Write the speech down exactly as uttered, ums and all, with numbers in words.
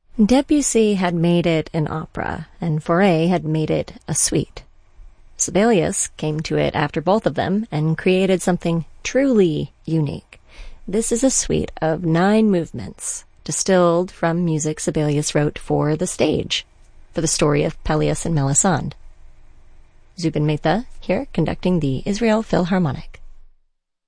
Debussy had made it an opera, and Fauré had made it a suite. Sibelius came to it after both of them and created something truly unique. This is a suite of nine movements, distilled from music Sibelius wrote for the stage, for the story of Pelleas and Melisande. Zubin Mehta here conducting the Israel Philharmonic.